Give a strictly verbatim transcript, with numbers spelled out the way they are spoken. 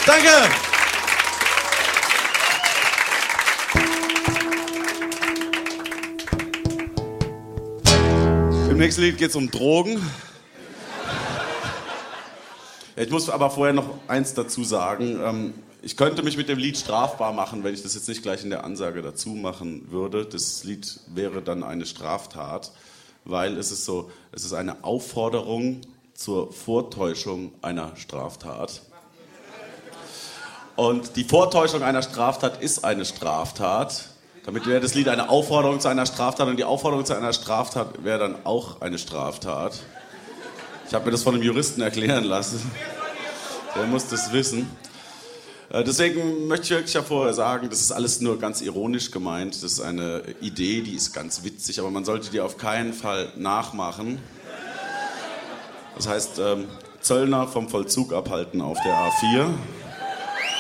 Danke! Im nächsten Lied geht es um Drogen. Ich muss aber vorher noch eins dazu sagen. Ich könnte mich mit dem Lied strafbar machen, wenn ich das jetzt nicht gleich in der Ansage dazu machen würde. Das Lied wäre dann eine Straftat, weil es ist so, es ist eine Aufforderung zur Vortäuschung einer Straftat. Und die Vortäuschung einer Straftat ist eine Straftat. Damit wäre das Lied eine Aufforderung zu einer Straftat und die Aufforderung zu einer Straftat wäre dann auch eine Straftat. Ich habe mir das von einem Juristen erklären lassen. Der muss das wissen. Deswegen möchte ich wirklich ja vorher sagen, das ist alles nur ganz ironisch gemeint. Das ist eine Idee, die ist ganz witzig, aber man sollte die auf keinen Fall nachmachen. Das heißt, Zöllner vom Vollzug abhalten auf der A vier.